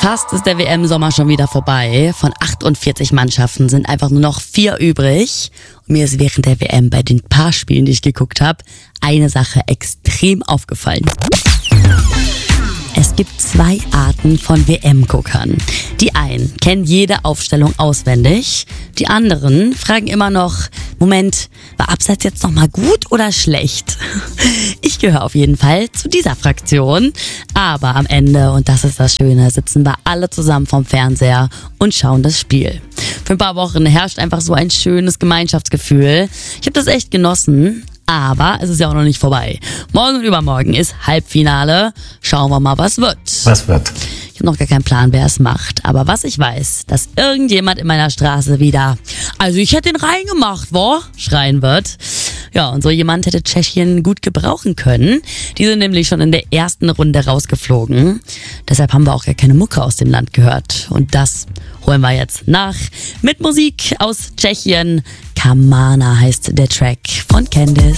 Fast ist der WM-Sommer schon wieder vorbei. Von 48 Mannschaften sind einfach nur noch 4 übrig. Und mir ist während der WM bei den paar Spielen, die ich geguckt habe, eine Sache extrem aufgefallen. Es gibt 2 Arten von WM-Guckern. Die einen kennen jede Aufstellung auswendig. Die anderen fragen immer noch, Moment, war Abseits jetzt nochmal gut oder schlecht? Ich gehöre auf jeden Fall zu dieser Fraktion. Aber am Ende, und das ist das Schöne, sitzen wir alle zusammen vorm Fernseher und schauen das Spiel. Für ein paar Wochen herrscht einfach so ein schönes Gemeinschaftsgefühl. Ich habe das echt genossen. Aber es ist ja auch noch nicht vorbei. Morgen und übermorgen ist Halbfinale. Schauen wir mal, was wird. Was wird? Ich habe noch gar keinen Plan, wer es macht. Aber was ich weiß, dass irgendjemand in meiner Straße wieder "Also ich hätte den reingemacht, wo?" schreien wird. Ja, und so jemand hätte Tschechien gut gebrauchen können. Die sind nämlich schon in der ersten Runde rausgeflogen. Deshalb haben wir auch gar keine Mucke aus dem Land gehört. Und das holen wir jetzt nach mit Musik aus Tschechien. Kamana heißt der Track von Candice.